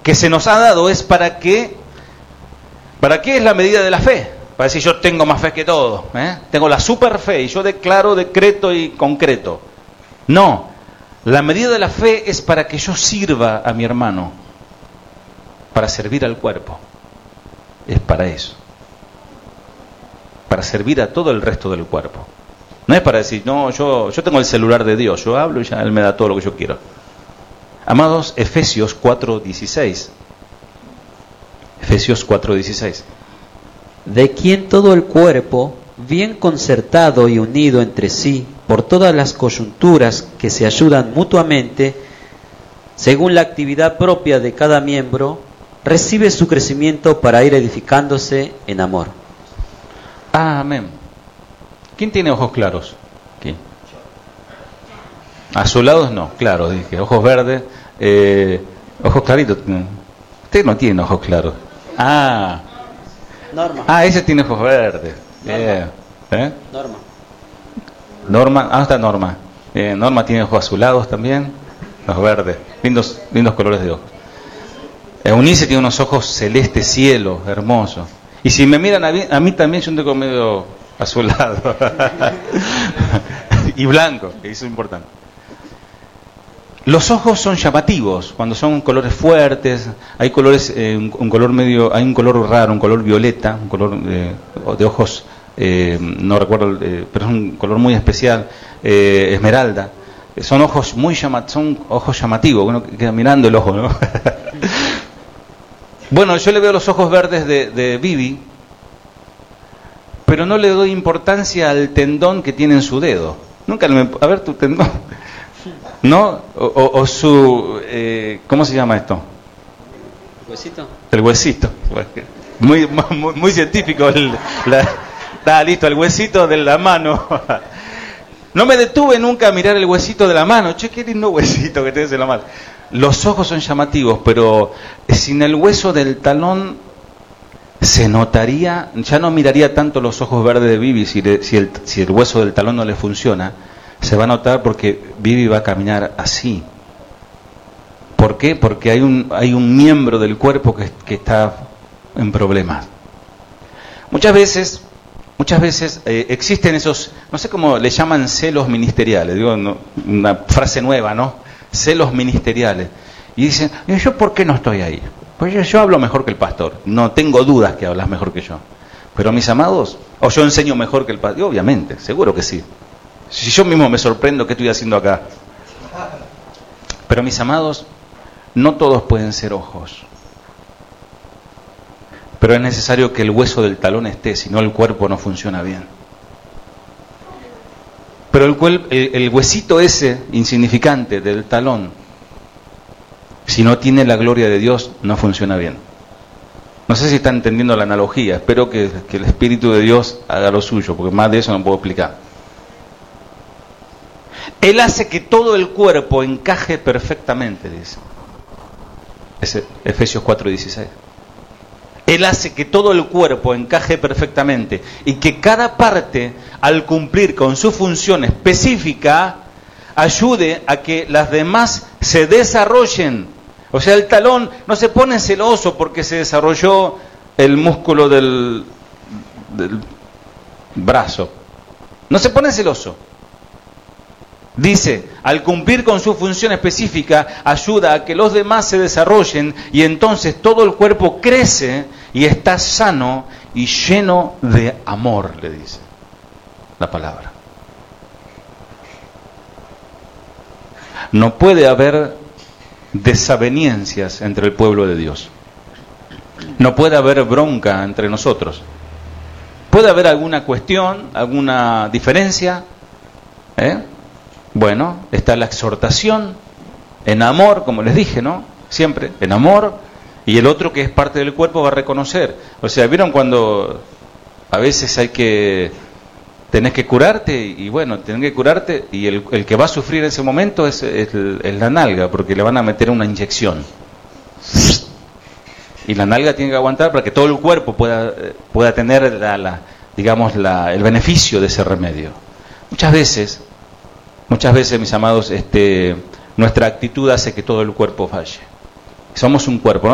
que se nos ha dado es ¿para qué es la medida de la fe? Para decir yo tengo más fe que todo, tengo la super fe y yo declaro, decreto y concreto. No, la medida de la fe es para que yo sirva a mi hermano, para servir al cuerpo. Es para eso, para servir a todo el resto del cuerpo. No es para decir, no, yo tengo el celular de Dios, yo hablo y ya Él me da todo lo que yo quiero. Amados, Efesios 4:16. Efesios 4:16. De quien todo el cuerpo, bien concertado y unido entre sí, por todas las coyunturas que se ayudan mutuamente, según la actividad propia de cada miembro, recibe su crecimiento para ir edificándose en amor. Amén. ¿Quién tiene ojos claros? ¿Quién? Azulados no, claros, dije. Ojos verdes, ojos claritos. Usted no tiene ojos claros. Norma. Ese tiene ojos verdes. Norma. ¿Dónde está Norma? Norma tiene ojos azulados también, ojos verdes. Lindos colores de ojos. Eunice tiene unos ojos celeste cielo, hermosos. Y si me miran a mí también, yo tengo medio azulado. Y blanco, que eso es importante. Los ojos son llamativos, cuando son colores fuertes, hay colores, un color medio, hay un color raro, un color violeta, un color de ojos, no recuerdo, pero es un color muy especial, esmeralda. Son ojos son ojos llamativos, uno queda mirando el ojo, ¿no? Bueno, yo le veo los ojos verdes de Vivi, pero no le doy importancia al tendón que tiene en su dedo. Nunca a ver tu tendón. ¿No? O su... ¿cómo se llama esto? ¿Huesito? El huesito. Muy científico. Está listo, el huesito de la mano. No me detuve nunca a mirar el huesito de la mano. Che, qué lindo huesito que tienes en la mano. Los ojos son llamativos, pero sin el hueso del talón se notaría, ya no miraría tanto los ojos verdes de Vivi si el hueso del talón no le funciona. Se va a notar porque Vivi va a caminar así. ¿Por qué? Porque hay un miembro del cuerpo que está en problemas. Muchas veces existen esos, no sé cómo le llaman, celos ministeriales. Digo, una frase nueva, ¿no? Celos ministeriales. Y dicen, ¿yo por qué no estoy ahí? Pues yo hablo mejor que el pastor. No tengo dudas que hablas mejor que yo. Pero mis amados, o yo enseño mejor que el pastor. Y obviamente, seguro que sí. Si yo mismo me sorprendo, ¿qué estoy haciendo acá? Pero mis amados, no todos pueden ser ojos. Pero es necesario que el hueso del talón esté, si no el cuerpo no funciona bien. Pero el huesito ese insignificante del talón, si no tiene la gloria de Dios, no funciona bien. No sé si están entendiendo la analogía. Espero que el Espíritu de Dios haga lo suyo, porque más de eso no puedo explicar. Él hace que todo el cuerpo encaje perfectamente, dice. Es Efesios 4:16. Él hace que todo el cuerpo encaje perfectamente y que cada parte, al cumplir con su función específica, ayude a que las demás se desarrollen. O sea, el talón no se pone celoso porque se desarrolló el músculo del brazo. No se pone celoso. Dice, al cumplir con su función específica, ayuda a que los demás se desarrollen y entonces todo el cuerpo crece y está sano y lleno de amor, le dice la palabra. No puede haber desavenencias entre el pueblo de Dios. No puede haber bronca entre nosotros. Puede haber alguna cuestión, alguna diferencia, Bueno, está la exhortación en amor, como les dije, ¿no? Siempre en amor, y el otro que es parte del cuerpo va a reconocer. O sea, ¿vieron cuando a veces tenés que curarte? Y bueno, tenés que curarte, y el que va a sufrir en ese momento es la nalga, porque le van a meter una inyección. Y la nalga tiene que aguantar para que todo el cuerpo pueda tener el beneficio de ese remedio. Muchas veces, mis amados, nuestra actitud hace que todo el cuerpo falle. Somos un cuerpo, ¿no?